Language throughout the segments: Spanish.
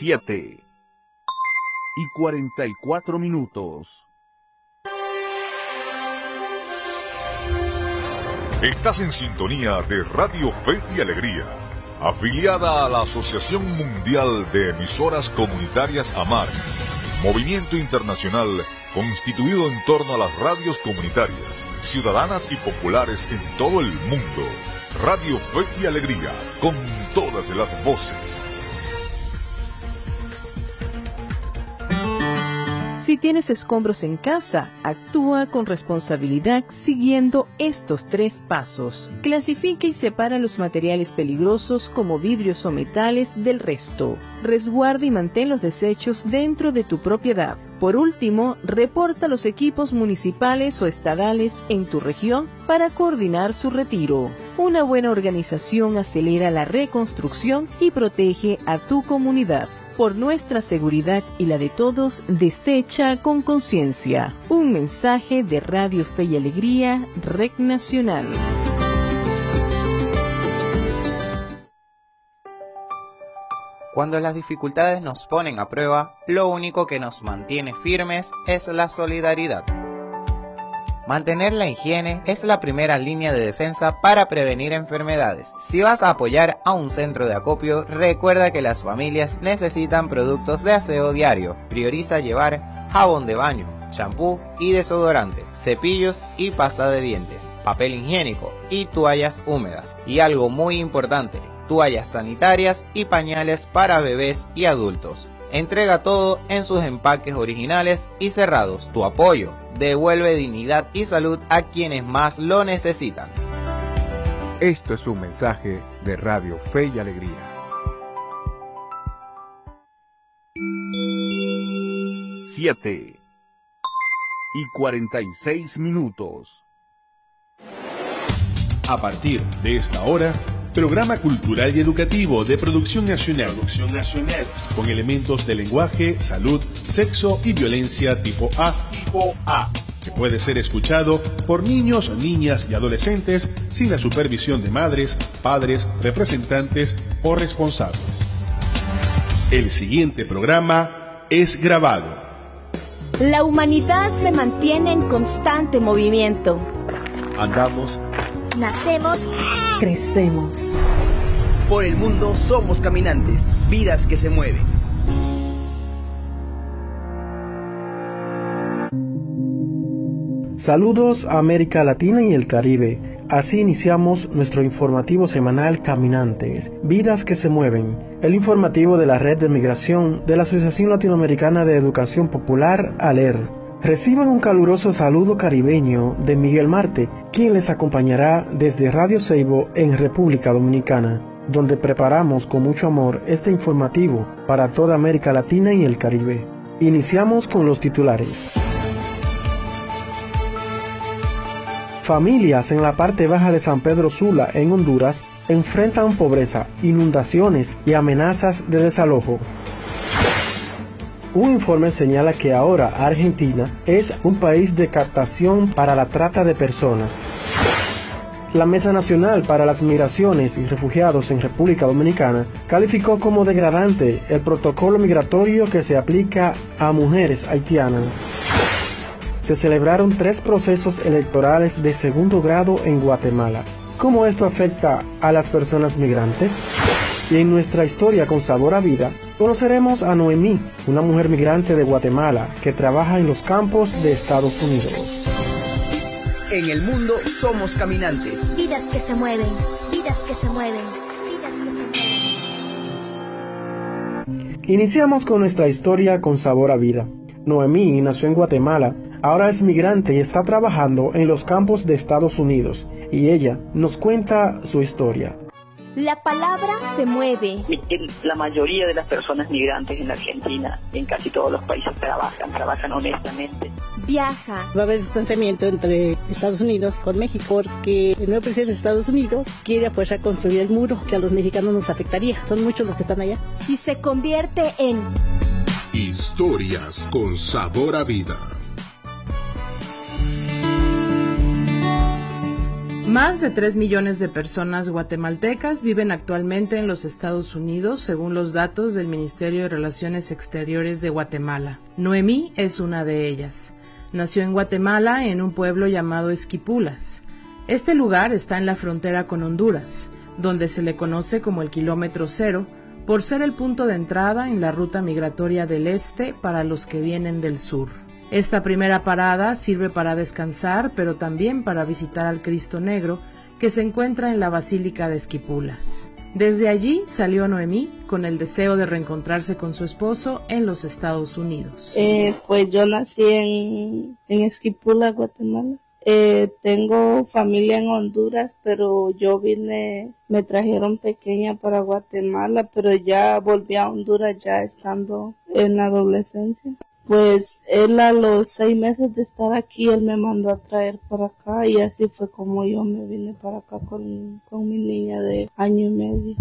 7:44. Estás en sintonía de Radio Fe y Alegría, afiliada a la Asociación Mundial de Emisoras Comunitarias AMAR, movimiento internacional constituido en torno a las radios comunitarias, ciudadanas y populares en todo el mundo. Radio Fe y Alegría, con todas las voces. Si tienes escombros en casa, actúa con responsabilidad siguiendo estos 3 pasos. Clasifica y separa los materiales peligrosos como vidrios o metales del resto. Resguarda y mantén los desechos dentro de tu propiedad. Por último, reporta los equipos municipales o estadales en tu región para coordinar su retiro. Una buena organización acelera la reconstrucción y protege a tu comunidad. Por nuestra seguridad y la de todos, desecha con conciencia. Un mensaje de Radio Fe y Alegría, Red Nacional. Cuando las dificultades nos ponen a prueba, lo único que nos mantiene firmes es la solidaridad. Mantener la higiene es la primera línea de defensa para prevenir enfermedades. Si vas a apoyar a un centro de acopio, recuerda que las familias necesitan productos de aseo diario. Prioriza llevar jabón de baño, champú y desodorante, cepillos y pasta de dientes, papel higiénico y toallas húmedas. Y algo muy importante, toallas sanitarias y pañales para bebés y adultos. Entrega todo en sus empaques originales y cerrados. Tu apoyo devuelve dignidad y salud a quienes más lo necesitan. Esto es un mensaje de Radio Fe y Alegría. 7:46. A partir de esta hora, programa cultural y educativo de producción nacional, con elementos de lenguaje, salud, sexo y violencia tipo A, que puede ser escuchado por niños, niñas y adolescentes sin la supervisión de madres, padres, representantes o responsables. El siguiente programa es grabado. La humanidad se mantiene en constante movimiento. Andamos, nacemos, crecemos. Por el mundo somos caminantes, vidas que se mueven. Saludos a América Latina y el Caribe. Así iniciamos nuestro informativo semanal Caminantes, vidas que se mueven, el informativo de la Red de Migración de la Asociación Latinoamericana de Educación Popular, ALER. Reciban un caluroso saludo caribeño de Miguel Marte, quien les acompañará desde Radio Ceibo en República Dominicana, donde preparamos con mucho amor este informativo para toda América Latina y el Caribe. Iniciamos con los titulares. Familias en la parte baja de San Pedro Sula, en Honduras, enfrentan pobreza, inundaciones y amenazas de desalojo. Un informe señala que ahora Argentina es un país de captación para la trata de personas. La Mesa Nacional para las Migraciones y Refugiados en República Dominicana calificó como degradante el protocolo migratorio que se aplica a mujeres haitianas. Se celebraron 3 procesos electorales de segundo grado en Guatemala. ¿Cómo esto afecta a las personas migrantes? Y en nuestra historia con sabor a vida, conoceremos a Noemí, una mujer migrante de Guatemala que trabaja en los campos de Estados Unidos. En el mundo somos caminantes. Vidas que se mueven, vidas que se mueven, vidas que se mueven. Iniciamos con nuestra historia con sabor a vida. Noemí nació en Guatemala, ahora es migrante y está trabajando en los campos de Estados Unidos, y ella nos cuenta su historia. La palabra se mueve. La mayoría de las personas migrantes en la Argentina, en casi todos los países trabajan honestamente. Viaja. Va a haber distanciamiento entre Estados Unidos con México porque el nuevo presidente de Estados Unidos quiere a fuerza construir el muro que a los mexicanos nos afectaría. Son muchos los que están allá. Y se convierte en Historias con sabor a vida. Más de 3 millones de personas guatemaltecas viven actualmente en los Estados Unidos, según los datos del Ministerio de Relaciones Exteriores de Guatemala. Noemí es una de ellas. Nació en Guatemala, en un pueblo llamado Esquipulas. Este lugar está en la frontera con Honduras, donde se le conoce como el kilómetro cero, por ser el punto de entrada en la ruta migratoria del este para los que vienen del sur. Esta primera parada sirve para descansar, pero también para visitar al Cristo Negro, que se encuentra en la Basílica de Esquipulas. Desde allí salió Noemí con el deseo de reencontrarse con su esposo en los Estados Unidos. Pues yo nací en Esquipulas, Guatemala. Tengo familia en Honduras, pero yo me trajeron pequeña para Guatemala, pero ya volví a Honduras ya estando en la adolescencia. Pues él a los 6 meses de estar aquí, él me mandó a traer para acá y así fue como yo me vine para acá con mi niña de 1 año y medio.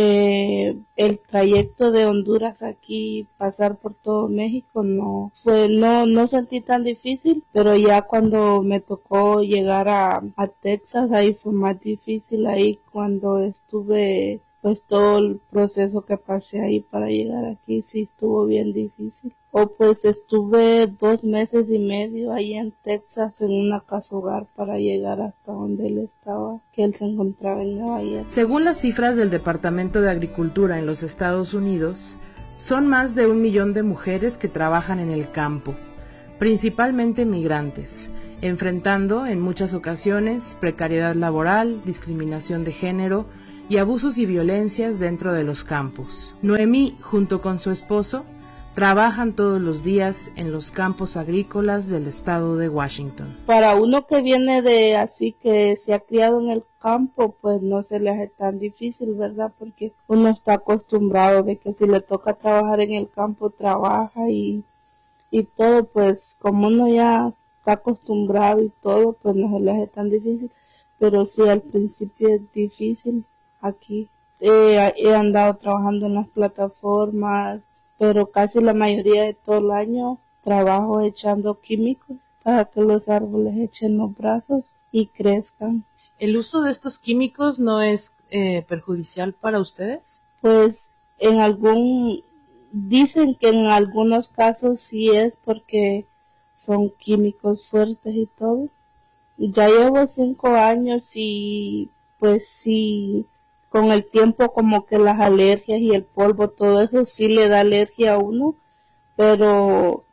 El trayecto de Honduras aquí, pasar por todo México, no sentí tan difícil, pero ya cuando me tocó llegar a Texas, ahí fue más difícil, ahí cuando estuve, pues todo el proceso que pasé ahí para llegar aquí sí estuvo bien difícil. Pues estuve 2 meses y medio ahí en Texas en una casa hogar para llegar hasta donde él estaba, que él se encontraba en Nueva York. Según las cifras del Departamento de Agricultura en los Estados Unidos, son más de 1 millón de mujeres que trabajan en el campo, principalmente migrantes, enfrentando en muchas ocasiones precariedad laboral, discriminación de género y abusos y violencias dentro de los campos. Noemí, junto con su esposo, trabajan todos los días en los campos agrícolas del estado de Washington. Para uno que viene de así, que se ha criado en el campo, pues no se le hace tan difícil, ¿verdad? Porque uno está acostumbrado de que si le toca trabajar en el campo, trabaja y todo, pues como uno ya está acostumbrado y todo, pues no se le hace tan difícil. Pero sí, al principio es difícil aquí. He andado trabajando en las plataformas, pero casi la mayoría de todo el año trabajo echando químicos para que los árboles echen los brazos y crezcan. ¿El uso de estos químicos no es perjudicial para ustedes? Pues dicen que en algunos casos sí es, porque son químicos fuertes y todo. Ya llevo 5 años y pues sí, con el tiempo como que las alergias y el polvo, todo eso sí le da alergia a uno, pero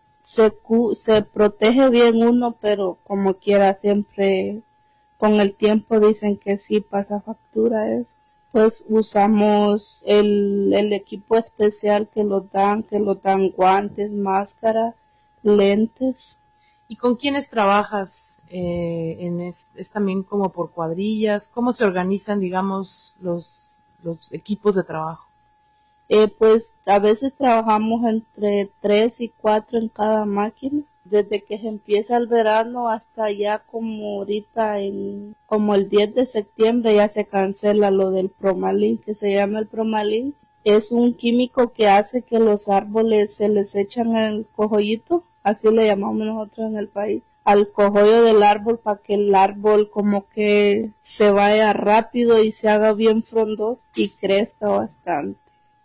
se protege bien uno, pero como quiera siempre con el tiempo dicen que sí pasa factura eso. Pues usamos el equipo especial que lo dan guantes, máscara, lentes. ¿Y con quiénes trabajas? ¿Es también como por cuadrillas? ¿Cómo se organizan, digamos, los equipos de trabajo? Pues a veces trabajamos entre 3 y 4 en cada máquina. Desde que se empieza el verano hasta ya como ahorita como el 10 de septiembre ya se cancela lo del Promalin, que se llama el Promalin. Es un químico que hace que los árboles se les echan el cojollito, así le llamamos nosotros en el país, al cogollo del árbol, para que el árbol como que se vaya rápido y se haga bien frondoso y crezca bastante,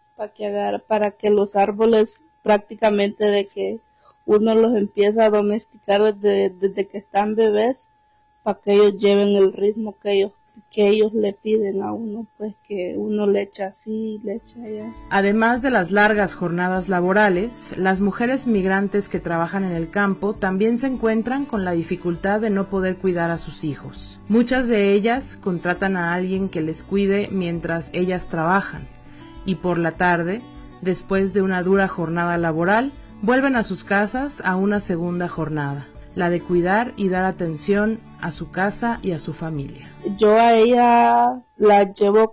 para que los árboles prácticamente de que uno los empieza a domesticar desde que están bebés, para que ellos lleven el ritmo que ellos le piden a uno, pues que uno le echa así, le echa allá. Además de las largas jornadas laborales, las mujeres migrantes que trabajan en el campo también se encuentran con la dificultad de no poder cuidar a sus hijos. Muchas de ellas contratan a alguien que les cuide mientras ellas trabajan, y por la tarde, después de una dura jornada laboral, vuelven a sus casas a una segunda jornada, la de cuidar y dar atención a su casa y a su familia. Yo a ella la llevo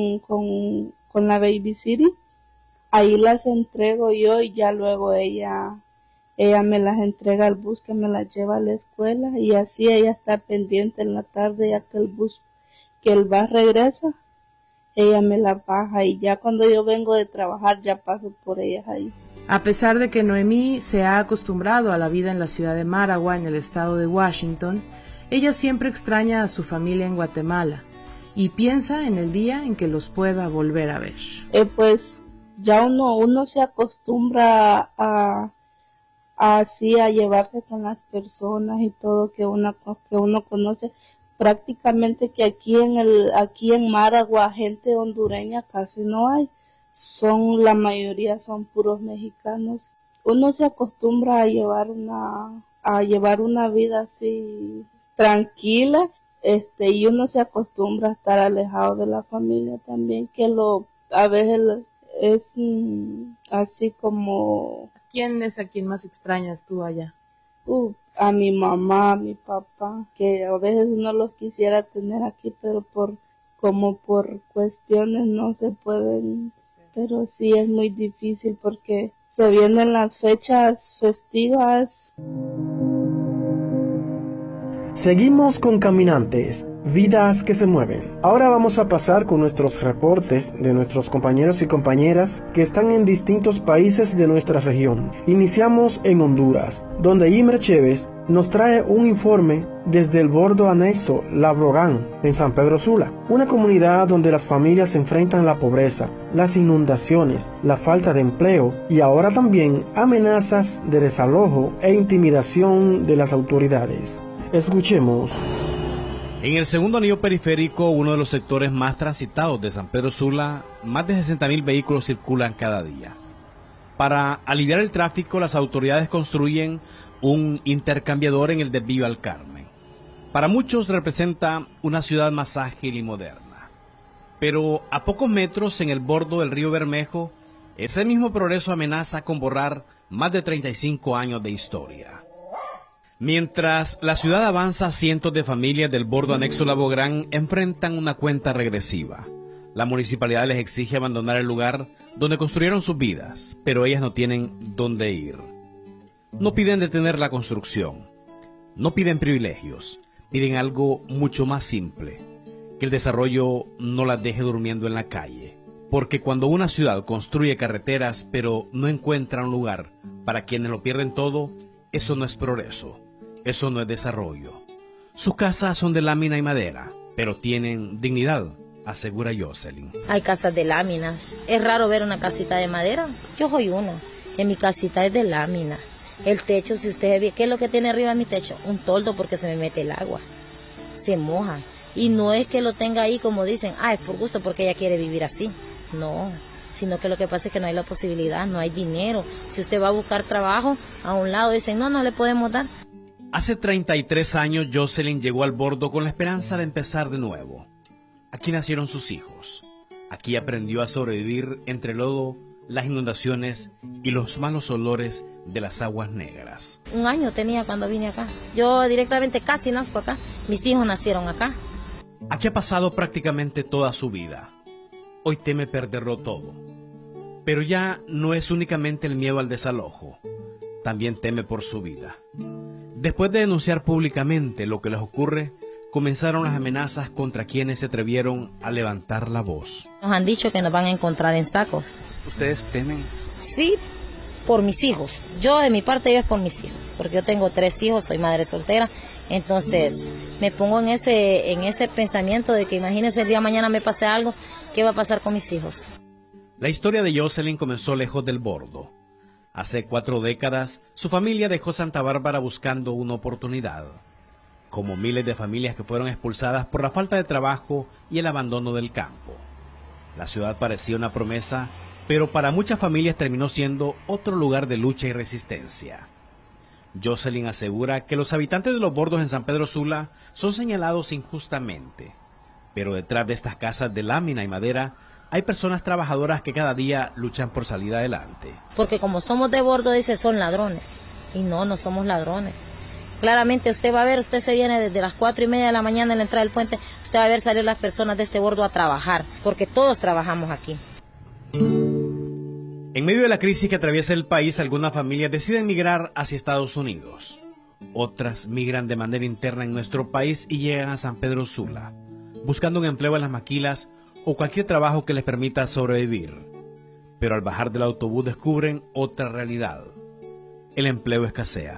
con la Baby City, ahí las entrego yo y ya luego ella me las entrega al bus que me las lleva a la escuela, y así ella está pendiente en la tarde ya que el bus regresa, ella me la baja y ya cuando yo vengo de trabajar ya paso por ellas ahí. A pesar de que Noemí se ha acostumbrado a la vida en la ciudad de Maragua, en el estado de Washington, Ella siempre extraña a su familia en Guatemala y piensa en el día en que los pueda volver a ver. Pues ya uno se acostumbra a llevarse con las personas y todo que uno conoce. Prácticamente que aquí en Maragua gente hondureña casi no hay. La mayoría son puros mexicanos. Uno se acostumbra a llevar una vida así tranquila, y uno se acostumbra a estar alejado de la familia también, que a veces es así como... ¿Quién es a quien más extrañas tú allá? A mi mamá, a mi papá, que a veces uno los quisiera tener aquí, pero por cuestiones no se pueden, pero sí es muy difícil porque se vienen las fechas festivas. Seguimos con Caminantes, vidas que se mueven. Ahora vamos a pasar con nuestros reportes de nuestros compañeros y compañeras que están en distintos países de nuestra región. Iniciamos en Honduras, donde Imer Chévez nos trae un informe desde el bordo anexo La Brogán, en San Pedro Sula, una comunidad donde las familias enfrentan la pobreza, las inundaciones, la falta de empleo y ahora también amenazas de desalojo e intimidación de las autoridades. Escuchemos. En el segundo anillo periférico, uno de los sectores más transitados de San Pedro Sula, más de 60.000 vehículos circulan cada día. Para aliviar el tráfico, las autoridades construyen un intercambiador en el desvío al Carmen. Para muchos representa una ciudad más ágil y moderna. Pero a pocos metros, en el bordo del río Bermejo, ese mismo progreso amenaza con borrar más de 35 años de historia. Mientras la ciudad avanza, cientos de familias del bordo anexo La Brogán enfrentan una cuenta regresiva. La municipalidad les exige abandonar el lugar donde construyeron sus vidas, pero ellas no tienen dónde ir. No piden detener la construcción, no piden privilegios, piden algo mucho más simple, que el desarrollo no las deje durmiendo en la calle. Porque cuando una ciudad construye carreteras, pero no encuentra un lugar para quienes lo pierden todo, eso no es progreso. Eso no es desarrollo. Sus casas son de lámina y madera, pero tienen dignidad, asegura Jocelyn. Hay casas de láminas. Es raro ver una casita de madera. Yo soy una. En mi casita es de lámina. El techo, si usted ve, ¿qué es lo que tiene arriba de mi techo? Un toldo porque se me mete el agua. Se moja. Y no es que lo tenga ahí como dicen, es por gusto porque ella quiere vivir así. No, sino que lo que pasa es que no hay la posibilidad, no hay dinero. Si usted va a buscar trabajo, a un lado dicen, no le podemos dar. Hace 33 años Jocelyn llegó al bordo con la esperanza de empezar de nuevo. Aquí nacieron sus hijos. Aquí aprendió a sobrevivir entre el lodo, las inundaciones y los malos olores de las aguas negras. 1 año tenía cuando vine acá. Yo directamente casi nazco acá. Mis hijos nacieron acá. Aquí ha pasado prácticamente toda su vida. Hoy teme perderlo todo. Pero ya no es únicamente el miedo al desalojo. También teme por su vida. Después de denunciar públicamente lo que les ocurre, comenzaron las amenazas contra quienes se atrevieron a levantar la voz. Nos han dicho que nos van a encontrar en sacos. ¿Ustedes temen? Sí, por mis hijos. Yo de mi parte yo es por mis hijos, porque yo tengo 3 hijos, soy madre soltera, entonces me pongo en ese pensamiento de que imagínense el día de mañana me pase algo, ¿qué va a pasar con mis hijos? La historia de Jocelyn comenzó lejos del bordo. Hace 4 décadas, su familia dejó Santa Bárbara buscando una oportunidad. Como miles de familias que fueron expulsadas por la falta de trabajo y el abandono del campo. La ciudad parecía una promesa, pero para muchas familias terminó siendo otro lugar de lucha y resistencia. Jocelyn asegura que los habitantes de los bordos en San Pedro Sula son señalados injustamente. Pero detrás de estas casas de lámina y madera, hay personas trabajadoras que cada día luchan por salir adelante. Porque como somos de bordo, dice, son ladrones. Y no somos ladrones. Claramente usted va a ver, usted se viene desde las 4:30 de la mañana en la entrada del puente, usted va a ver salir las personas de este bordo a trabajar, porque todos trabajamos aquí. En medio de la crisis que atraviesa el país, algunas familias deciden migrar hacia Estados Unidos. Otras migran de manera interna en nuestro país y llegan a San Pedro Sula, buscando un empleo en las maquilas o cualquier trabajo que les permita sobrevivir. Pero al bajar del autobús descubren otra realidad. El empleo escasea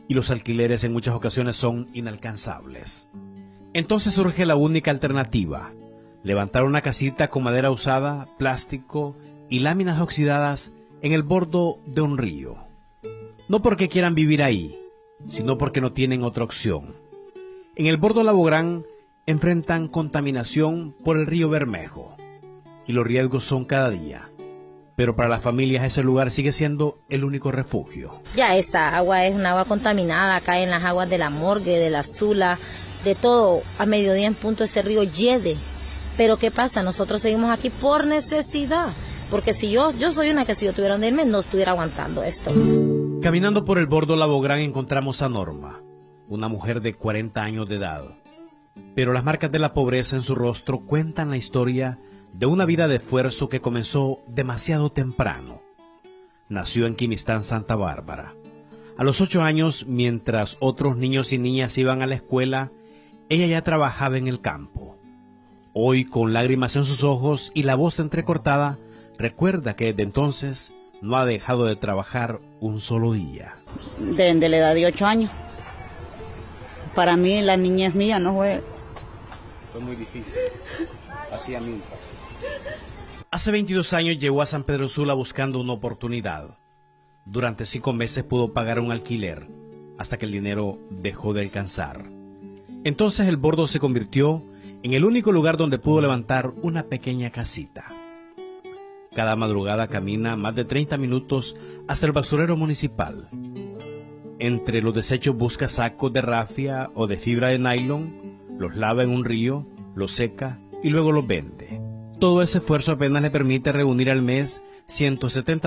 y los alquileres en muchas ocasiones son inalcanzables. Entonces surge la única alternativa: levantar una casita con madera usada, plástico y láminas oxidadas en el bordo de un río. No porque quieran vivir ahí, sino porque no tienen otra opción. En el bordo Labográn enfrentan contaminación por el río Bermejo, y los riesgos son cada día. Pero para las familias ese lugar sigue siendo el único refugio. Ya esta agua es una agua contaminada, caen las aguas de la Morgue, de la Sula, de todo. A mediodía en punto ese río hiede. Pero ¿qué pasa? Nosotros seguimos aquí por necesidad. Porque si yo soy una que si yo tuviera donde irme, no estuviera aguantando esto. Caminando por el bordo Labográn encontramos a Norma, una mujer de 40 años de edad. Pero las marcas de la pobreza en su rostro cuentan la historia de una vida de esfuerzo que comenzó demasiado temprano. Nació en Quimistán, Santa Bárbara. A los 8 años, mientras otros niños y niñas iban a la escuela, ella ya trabajaba en el campo. Hoy, con lágrimas en sus ojos y la voz entrecortada, recuerda que desde entonces no ha dejado de trabajar un solo día. Desde la edad de 8 años. Para mí, la niñez mía no fue... Fue muy difícil. Así a mí. Hace 22 años llegó a San Pedro Sula buscando una oportunidad. Durante 5 meses pudo pagar un alquiler, hasta que el dinero dejó de alcanzar. Entonces el bordo se convirtió en el único lugar donde pudo levantar una pequeña casita. Cada madrugada camina más de 30 minutos hasta el basurero municipal. Entre los desechos busca sacos de rafia o de fibra de nylon, los lava en un río, los seca y luego los vende. Todo ese esfuerzo apenas le permite reunir al mes $170